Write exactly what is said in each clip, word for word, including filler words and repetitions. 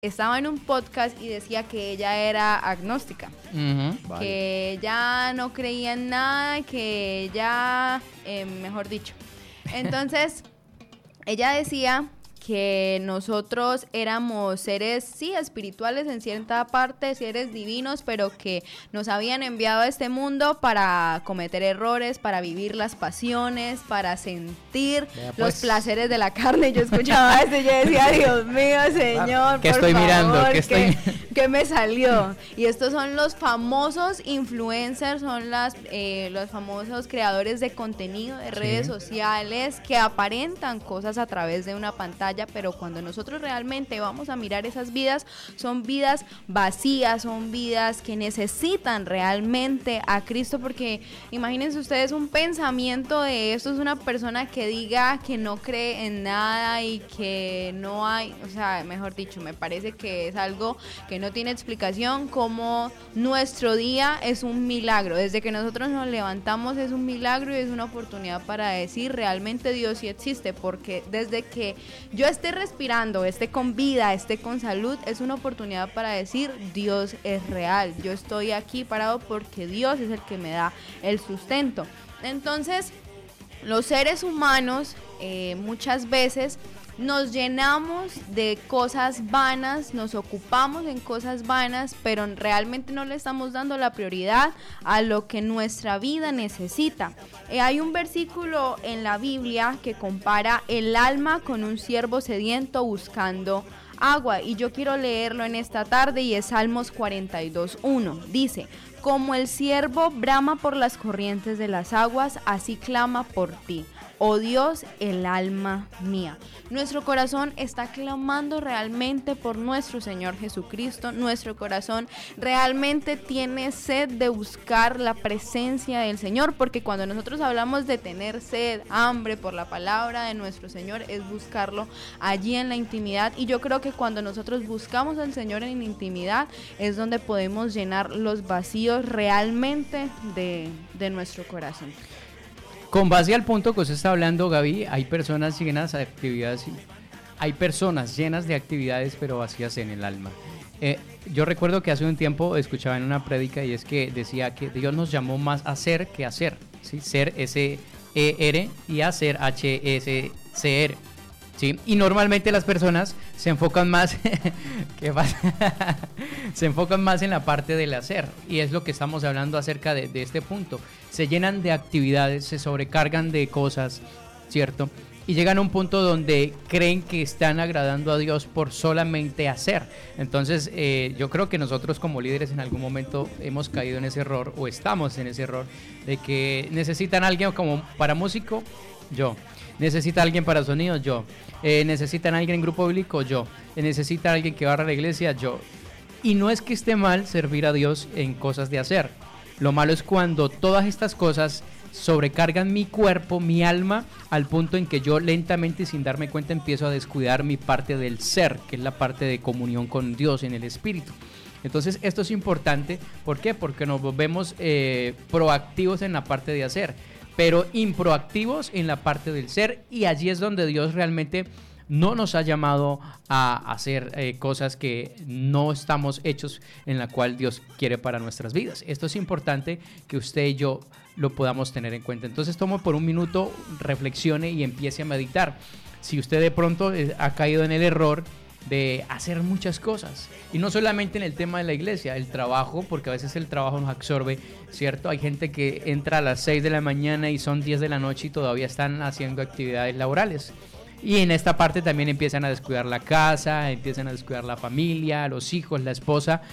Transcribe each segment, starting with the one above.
estaba en un podcast y decía que ella era agnóstica, Uh-huh. que Vale. ella no creía en nada, que ella, eh, mejor dicho. Entonces, ella decía que nosotros éramos seres, sí, espirituales en cierta parte, seres divinos, pero que nos habían enviado a este mundo para cometer errores, para vivir las pasiones, para sentir Vea, los pues. placeres de la carne. Yo escuchaba esto y yo decía, Dios mío, Señor, ¿Qué por estoy favor, mirando? ¿Qué ¿qué, estoy- qué me salió? Y estos son los famosos influencers, son las, eh, los famosos creadores de contenido de redes Sí. sociales que aparentan cosas a través de una pantalla, pero cuando nosotros realmente vamos a mirar esas vidas, son vidas vacías, son vidas que necesitan realmente a Cristo, porque imagínense ustedes un pensamiento de esto, es una persona que diga que no cree en nada y que no hay, o sea, mejor dicho, me parece que es algo que no tiene explicación, como nuestro día es un milagro, desde que nosotros nos levantamos es un milagro y es una oportunidad para decir realmente Dios sí existe, porque desde que yo esté respirando, esté con vida, esté con salud, es una oportunidad para decir Dios es real, yo estoy aquí parado porque Dios es el que me da el sustento. Entonces, los seres humanos eh, muchas veces nos llenamos de cosas vanas, nos ocupamos en cosas vanas, pero realmente no le estamos dando la prioridad a lo que nuestra vida necesita. Eh, hay un versículo en la Biblia que compara el alma con un ciervo sediento buscando agua, y yo quiero leerlo en esta tarde, y es Salmos cuarenta y dos, uno. Dice: como el ciervo brama por las corrientes de las aguas, así clama por ti, oh Dios, el alma mía. Nuestro corazón está clamando realmente por nuestro Señor Jesucristo. Nuestro corazón realmente tiene sed de buscar la presencia del Señor, porque cuando nosotros hablamos de tener sed, hambre por la palabra de nuestro Señor, es buscarlo allí en la intimidad. Y yo creo que cuando nosotros buscamos al Señor en intimidad, es donde podemos llenar los vacíos realmente de, de nuestro corazón. Con base al punto que usted está hablando, Gaby, hay personas llenas de actividades, hay personas llenas de actividades pero vacías en el alma. Eh, yo recuerdo que hace un tiempo escuchaba en una prédica y es que decía que Dios nos llamó más a ser que a hacer, ¿sí? Ser S E R y hacer H S C R. ¿Sí? Y normalmente las personas se enfocan más ¿qué pasa? se enfocan más en la parte del hacer, y es lo que estamos hablando acerca de, de este punto. Se llenan de actividades, se sobrecargan de cosas, ¿cierto? Y llegan a un punto donde creen que están agradando a Dios por solamente hacer. Entonces eh, yo creo que nosotros como líderes en algún momento hemos caído en ese error, o estamos en ese error, de que necesitan a alguien como para músico, yo. Necesita alguien para sonido, yo. Eh, necesitan alguien en grupo bíblico, yo. Eh, necesita alguien que barra la iglesia, yo. Y no es que esté mal servir a Dios en cosas de hacer. Lo malo es cuando todas estas cosas sobrecargan mi cuerpo, mi alma, al punto en que yo lentamente y sin darme cuenta empiezo a descuidar mi parte del ser, que es la parte de comunión con Dios en el espíritu. Entonces esto es importante. ¿Por qué? Porque nos volvemos eh, proactivos en la parte de hacer, pero improactivos en la parte del ser, y allí es donde Dios realmente no nos ha llamado a hacer eh, cosas que no estamos hechos, en la cual Dios quiere para nuestras vidas. Esto es importante que usted y yo lo podamos tener en cuenta. Entonces tome por un minuto, reflexione y empiece a meditar. Si usted de pronto eh, ha caído en el error de hacer muchas cosas, y no solamente en el tema de la iglesia, el trabajo, porque a veces el trabajo nos absorbe, ¿cierto? Hay gente que entra a las seis de la mañana y son diez de la noche y todavía están haciendo actividades laborales, y en esta parte también empiezan a descuidar la casa, empiezan a descuidar la familia, los hijos, la esposa,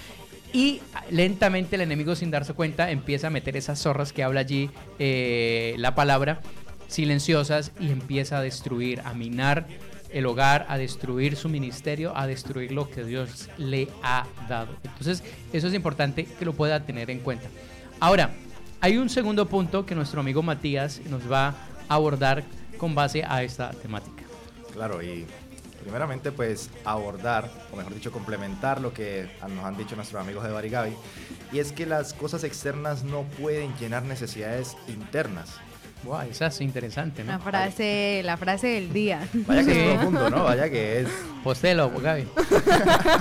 y lentamente el enemigo, sin darse cuenta, empieza a meter esas zorras que habla allí eh, la palabra, silenciosas, y empieza a destruir, a minar el hogar, a destruir su ministerio, a destruir lo que Dios le ha dado. Entonces eso es importante que lo pueda tener en cuenta. Ahora, hay un segundo punto que nuestro amigo Matías nos va a abordar con base a esta temática. Claro, y primeramente pues abordar, o mejor dicho complementar lo que nos han dicho nuestros amigos de Bar y Gaby, y es que las cosas externas no pueden llenar necesidades internas. Wow, esa es interesante, ¿no? La frase, la frase del día. Vaya que Sí. es profundo, ¿no? Vaya que es... Postelo, Gaby.